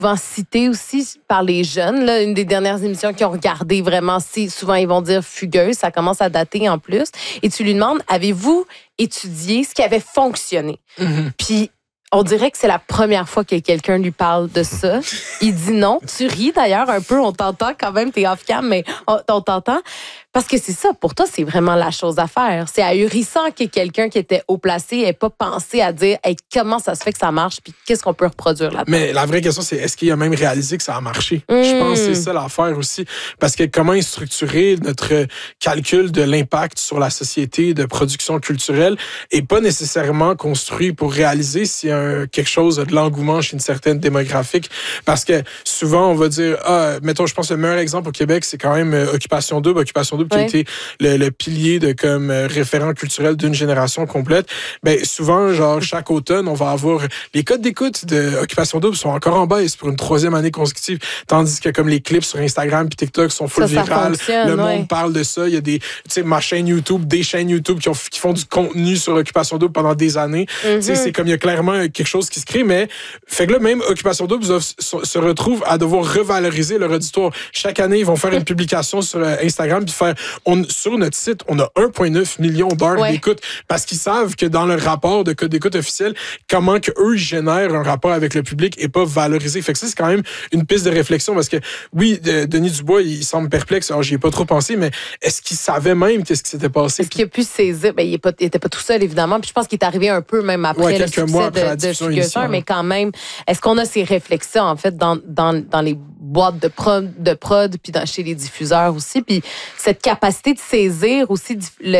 souvent cité aussi par les jeunes. Là, une des dernières émissions qu'ils ont regardé vraiment, souvent ils vont dire Fugueuse, ça commence à dater en plus. Et tu lui demandes, avez-vous étudié ce qui avait fonctionné? Puis on dirait que c'est la première fois que quelqu'un lui parle de ça. Il dit non. Tu ris d'ailleurs un peu, on t'entend quand même, t'es off-cam, mais on t'entend. Parce que c'est ça, pour toi, c'est vraiment la chose à faire. C'est ahurissant que quelqu'un qui était haut placé n'ait pas pensé à dire hey, comment ça se fait que ça marche puis qu'est-ce qu'on peut reproduire là-dedans. Mais la vraie question, c'est est-ce qu'il a même réalisé que ça a marché? Je pense que c'est ça l'affaire aussi. Parce que comment est structuré notre calcul de l'impact sur la société de production culturelle est pas nécessairement construit pour réaliser s'il y a quelque chose de l'engouement chez une certaine démographique. Parce que souvent, on va dire, mettons, je pense que le meilleur exemple au Québec, c'est quand même Occupation Double. Occupation Double qui a été le pilier de comme référent culturel d'une génération complète. Ben souvent, genre chaque automne, on va avoir les codes d'écoute de Occupation Double sont encore en baisse pour une 3e année consécutive, tandis que comme les clips sur Instagram puis TikTok sont full viral, le monde parle de ça. Il y a des, tu sais, ma chaîne YouTube, des chaînes YouTube qui font du contenu sur Occupation Double pendant des années. Tu sais, c'est comme il y a clairement quelque chose qui se crée, mais fait que là même Occupation Double se retrouve à devoir revaloriser leur auditoire. Chaque année, ils vont faire une publication sur Instagram puis faire sur notre site, on a 1,9 million d'heures d'écoute parce qu'ils savent que dans leur rapport de code d'écoute officiel, comment que eux génèrent un rapport avec le public et pas valorisé. Fait que ça, c'est quand même une piste de réflexion parce que oui, Denis Dubois, il semble perplexe. Alors, j'y ai pas trop pensé, mais est-ce qu'il savait même qu'est-ce qui s'était passé? Est-ce qu'il a pu saisir? Ben, il était pas tout seul, évidemment. Puis je pense qu'il est arrivé un peu même après le succès mois après de Fugueuse, mais quand même, est-ce qu'on a ces réflexions, en fait, dans les boîtes de prod puis chez les diffuseurs aussi, puis cette capacité de saisir aussi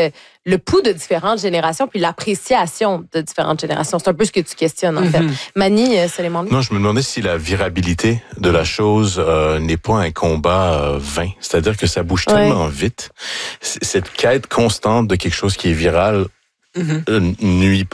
le pouls de différentes générations puis l'appréciation de différentes générations. C'est un peu ce que tu questionnes, en fait. Mani, Soleimani? Non, je me demandais si la virabilité de la chose n'est pas un combat vain. C'est-à-dire que ça bouge tellement vite. Cette quête constante de quelque chose qui est viral nuit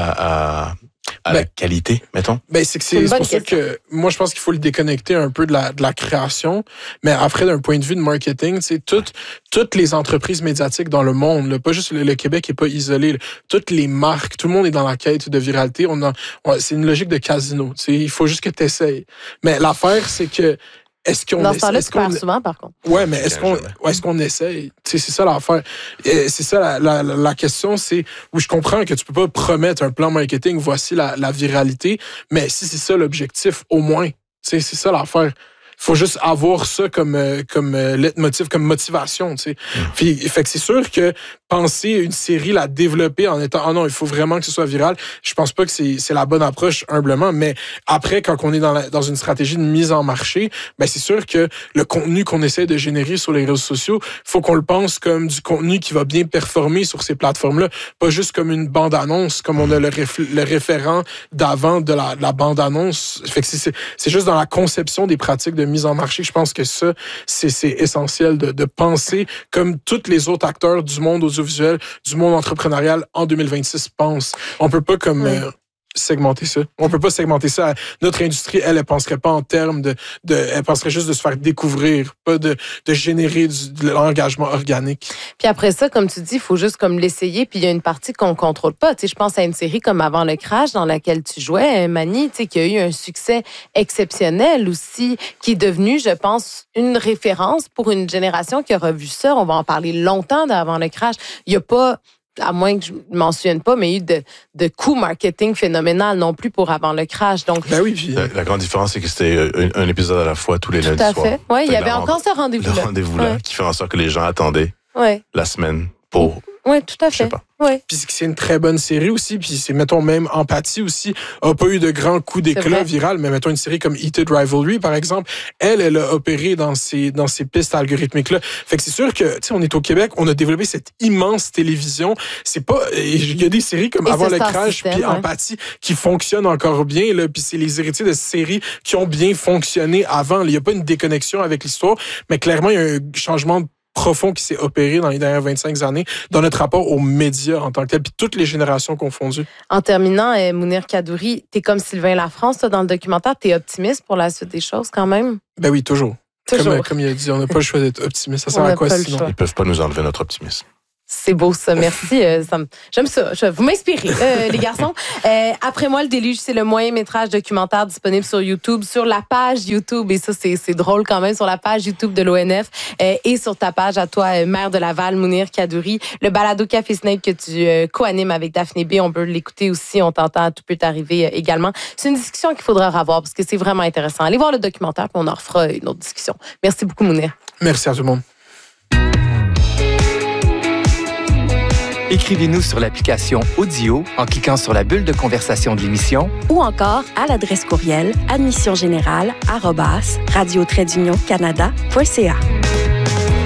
pas à la qualité, mettons? Ben, c'est pour ça que moi, je pense qu'il faut le déconnecter un peu de la création. Mais après, d'un point de vue de marketing, toutes les entreprises médiatiques dans le monde, là, pas juste le Québec n'est pas isolé, là, toutes les marques, tout le monde est dans la quête de viralité. C'est une logique de casino. Il faut juste que tu essayes. Mais l'affaire, c'est que dans ce temps-là, tu perds souvent, par contre. Ouais, mais est-ce qu'on essaye? C'est ça l'affaire. C'est ça la question, c'est où je comprends que tu peux pas promettre un plan marketing, voici la viralité, mais si c'est ça l'objectif, au moins, c'est ça l'affaire. Faut juste avoir ça comme leitmotiv, comme motivation, tu sais. Puis, fait que c'est sûr que penser une série, la développer en étant, non, il faut vraiment que ce soit viral, je pense pas que c'est la bonne approche, humblement, mais après, quand on est dans une stratégie de mise en marché, ben, c'est sûr que le contenu qu'on essaie de générer sur les réseaux sociaux, faut qu'on le pense comme du contenu qui va bien performer sur ces plateformes-là, pas juste comme une bande-annonce, comme on a le référent d'avant de la bande-annonce. Fait que c'est juste dans la conception des pratiques de mise en marché. Je pense que ça, c'est essentiel de penser comme tous les autres acteurs du monde audiovisuel, du monde entrepreneurial en 2026 pensent. On peut pas segmenter ça. On peut pas segmenter ça. Notre industrie, elle penserait pas en termes elle penserait juste de se faire découvrir, pas de générer de l'engagement organique. Puis après ça, comme tu dis, il faut juste comme l'essayer, puis il y a une partie qu'on contrôle pas. Tu sais, je pense à une série comme Avant le crash, dans laquelle tu jouais, Mani, tu sais, qui a eu un succès exceptionnel aussi, qui est devenu, je pense, une référence pour une génération qui aura vu ça. On va en parler longtemps d'Avant le crash. Il y a pas, à moins que je ne m'en souvienne pas, mais il y a eu de coûts marketing phénoménal non plus pour Avant le crash. Donc, ben oui, puis la grande différence, c'est que c'était un épisode à la fois tous les lundis soirs. Tout à fait. Oui, il y avait encore ce rendez-vous-là. Le rendez-vous-là qui fait en sorte que les gens attendaient la semaine pour... Oui, tout à fait. Je sais pas. Ouais. Puis c'est une très bonne série aussi, puis c'est, mettons, même Empathie aussi, a pas eu de grands coups d'éclat viral, mais mettons une série comme Heated Rivalry, par exemple, elle a opéré dans ces pistes algorithmiques-là. Fait que c'est sûr que, tu sais, on est au Québec, on a développé cette immense télévision. C'est pas, il y a des séries comme Avant le crash, puis Empathie, qui fonctionnent encore bien, là, puis c'est les héritiers de séries qui ont bien fonctionné avant. Il y a pas une déconnexion avec l'histoire, mais clairement, il y a un changement profond qui s'est opéré dans les dernières 25 années dans notre rapport aux médias en tant que tel, puis toutes les générations confondues. En terminant, Mounir Kadouri, t'es comme Sylvain Lafrance, toi, dans le documentaire, t'es optimiste pour la suite des choses quand même? Ben oui, toujours. Comme il a dit, on n'a pas le choix d'être optimiste. Ça sert à quoi sinon? Ils peuvent pas nous enlever notre optimisme. C'est beau ça, merci. J'aime ça. Vous m'inspirez, les garçons. Après moi, le déluge, c'est le moyen-métrage documentaire disponible sur YouTube, sur la page YouTube. Et ça, c'est drôle quand même, sur la page YouTube de l'ONF et sur ta page à toi, maire de Laval, Mounir Kadouri. Le balado Café Snake que tu co-animes avec Daphné B, on peut l'écouter aussi. On t'entend, tout peut t'arriver également. C'est une discussion qu'il faudra avoir parce que c'est vraiment intéressant. Allez voir le documentaire, puis on en refera une autre discussion. Merci beaucoup, Mounir. Merci à tout le monde. Écrivez-nous sur l'application Audio en cliquant sur la bulle de conversation de l'émission ou encore à l'adresse courriel admissiongénérale@radio-canada.ca.